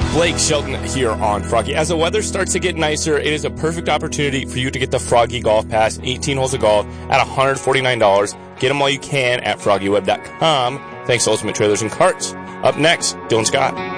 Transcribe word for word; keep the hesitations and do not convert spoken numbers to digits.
Blake Shelton here on Froggy. As the weather starts to get nicer, it is a perfect opportunity for you to get the Froggy Golf Pass, eighteen holes of golf at one hundred forty-nine dollars. Get them while you can at froggy web dot com. Thanks to Ultimate Trailers and Carts. Up next, Dylan Scott.